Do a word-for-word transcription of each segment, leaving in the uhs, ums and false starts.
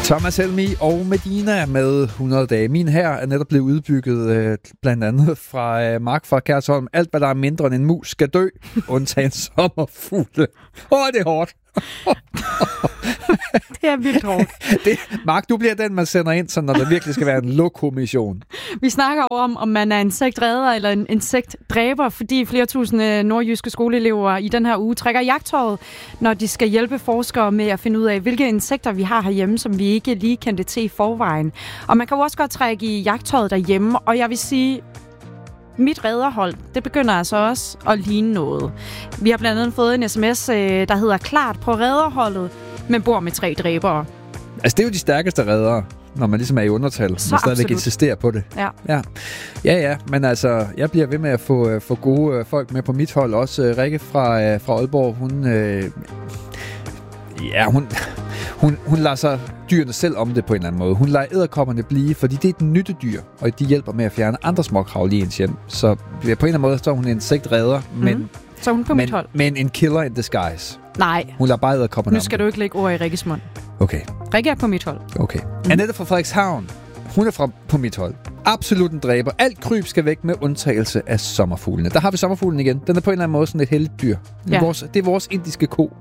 Thomas Helmi og Medina med hundrede dage. Min her er netop blevet udbygget øh, blandt andet fra øh, Mark fra Kærsholm. Alt, hvad der er mindre end en mus, skal dø, undtagen sommerfugle. Åh, oh, det er hårdt. Det er vildt hårdt. Det, Mark, du bliver den, man sender ind, så når der virkelig skal være en lokomission. Vi snakker om, om man er insektredder eller en insektdræber, fordi flere tusinde nordjyske skoleelever i den her uge trækker jagttøjet, når de skal hjælpe forskere med at finde ud af, hvilke insekter vi har herhjemme, som vi ikke lige kendte til i forvejen. Og man kan jo også godt trække i jagttøjet derhjemme, og jeg vil sige, mit redderhold, det begynder altså også at ligne noget. Vi har blandt andet fået en sms, der hedder klart på redderholdet, men bor med tre dræbere. Altså, det er jo de stærkeste reddere, når man ligesom er i undertal, og stadigvæk insisterer på det. Ja. ja. Ja, ja, men altså, jeg bliver ved med at få, få gode folk med på mit hold. Også Rikke fra, fra Aalborg, hun... Øh, ja, hun... Hun, hun lader sig dyrene selv om det på en eller anden måde. Hun lader edderkopperne blive, fordi det er et nyttedyr, og de hjælper med at fjerne andre småkrav lige i ens hjem. Så på en eller anden måde så er hun en insektredder, mm. men, så hun på men, mit hold. men en killer in disguise. Nej. Hun lader bare edderkopperne Nu skal om du det. ikke lægge ord i Rikkes mund. Okay. Rikke er på mit hold. Okay. Mm. Annette fra Frederikshavn, hun er fra, på mit hold. Absolut en dræber. Alt kryb skal væk med undtagelse af sommerfuglene. Der har vi sommerfuglen igen. Den er på en eller anden måde sådan et heldigt dyr. Det er, ja. vores, det er vores indiske ko.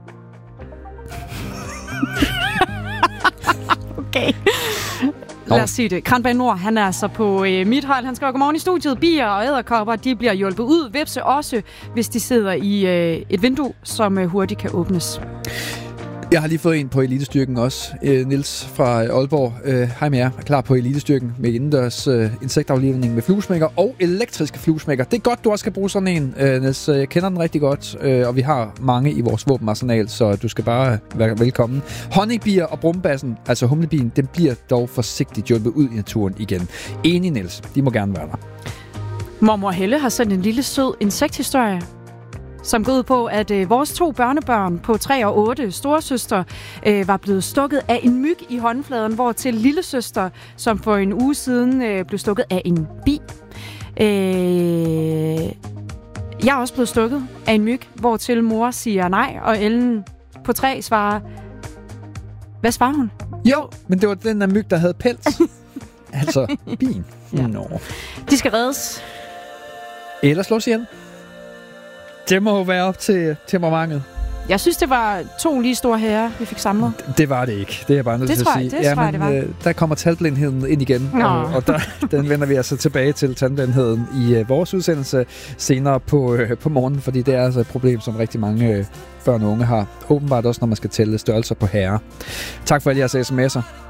Okay. Lad os sige det. Kranberg Nord, han er altså på øh, mit hold. Han skriver, godmorgen i studiet. Bier og edderkopper, de bliver hjulpet ud. Hvepse også, hvis de sidder i øh, et vindue, som øh, hurtigt kan åbnes. Jeg har lige fået en på Elitestyrken også. Øh, Niels fra Aalborg. Øh, hej med jer. Er klar på Elitestyrken med indendørs øh, insektaflivning med fluesmækker og elektriske fluesmækker. Det er godt, du også skal bruge sådan en, øh, Niels. Jeg kender den rigtig godt, øh, og vi har mange i vores våbenarsenal, så du skal bare være velkommen. Honningbier og brumbassen, altså humlebien, den bliver dog forsigtigt hjulpet ud i naturen igen. Enig, Niels. De må gerne være der. Mormor Helle har sendt en lille sød insekthistorie, som går ud på, at øh, vores to børnebørn på tre og otte, storesøster, øh, var blevet stukket af en myg i håndfladen, hvor til lillesøster, som for en uge siden øh, blev stukket af en bi. Øh, jeg er også blevet stukket af en myg, hvor til mor siger nej, og Ellen på tre svarer, hvad svarer hun? Jo, men det var den der myg, der havde pels. Altså, bien. Ja. Nå. De skal reddes. Eller slås ihjel. Det må jo være op til temperamentet. Jeg synes, det var to lige store herrer, vi fik samlet. Det var det ikke. Det er jeg bare nødt til at sige. Det tror jeg, det var. Øh, der kommer talblindheden ind igen. Nå. Og, og der, den vender vi altså tilbage til talblindheden i øh, vores udsendelse senere på, øh, på morgenen, fordi det er altså et problem, som rigtig mange øh, børn og unge har. Åbenbart også, når man skal tælle størrelser på herrer. Tak for alle jeres sms'er.